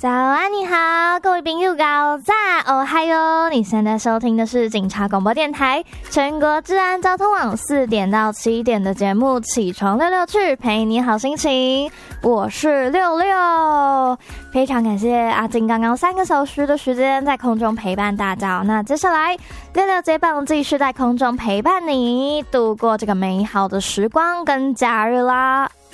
早安，你好，各位朋友高早哦嗨哟！你现在收听的是警察广播电台全国治安交通网4点到7点的节目《起床六六去》，陪你好心情。我是六六，非常感谢阿金刚刚3个小时的时间在空中陪伴大家。那接下来六六接棒继续在空中陪伴你度过这个美好的时光跟假日啦。